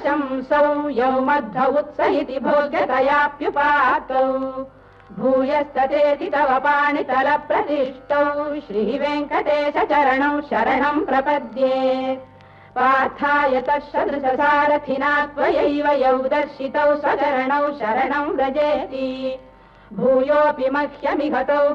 प्रशंसौ यौ मध्व उत्सहिति भोग्यतयाप्युपातौ भूयस्ततेति तव पाणितलप्रतिष्ठौ श्रीवेङ्कटेश चरणौ शरणं प्रपद्ये पार्थाय तत्सदृशसारथिना त्वयैव यौ दर्शितौ स्वचरणौ शरणं व्रजेति भूयोऽपि मह्यमिहतौ